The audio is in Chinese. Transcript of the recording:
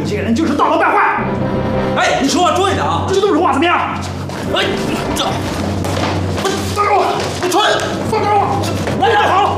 你这个人就是道德败坏！ 哎，你说话注意点啊！ 这就这么说话怎么样？ 哎，这， 放开我！你穿！放开我！ 来人，好！